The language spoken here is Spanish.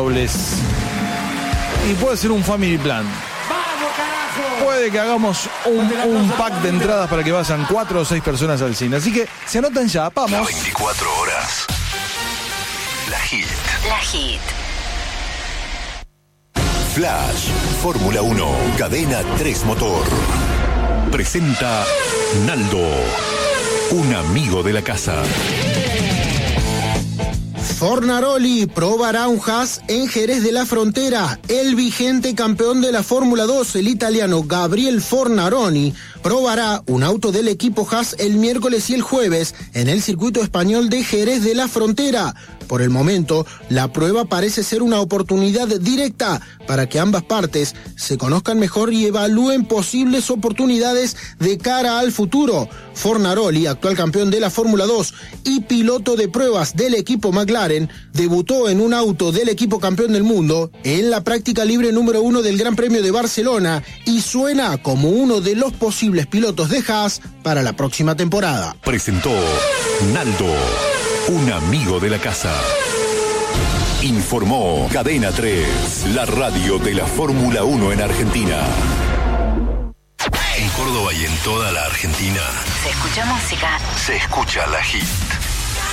Robles. Y puede ser un family plan. Puede que hagamos un pack de entradas para que vayan 4 o 6 personas al cine. Así que se anotan ya, vamos. Las 24 horas. La Hit. La Hit. Flash, Fórmula 1, Cadena 3 Motor. Presenta Naldo, un amigo de la casa. Fornaroli probará un Haas en Jerez de la Frontera. El vigente campeón de la Fórmula 2, el italiano Gabriel Fornaroli, probará un auto del equipo Haas el miércoles y el jueves en el circuito español de Jerez de la Frontera. Por el momento, la prueba parece ser una oportunidad directa para que ambas partes se conozcan mejor y evalúen posibles oportunidades de cara al futuro. Fornaroli, actual campeón de la Fórmula 2 y piloto de pruebas del equipo McLaren, debutó en un auto del equipo campeón del mundo en la práctica libre número 1 del Gran Premio de Barcelona y suena como uno de los posibles pilotos de Haas para la próxima temporada. Presentó Naldo, un amigo de la casa. Informó Cadena 3, la radio de la Fórmula 1 en Argentina. En Córdoba y en toda la Argentina Se escucha música. se escucha la Hit.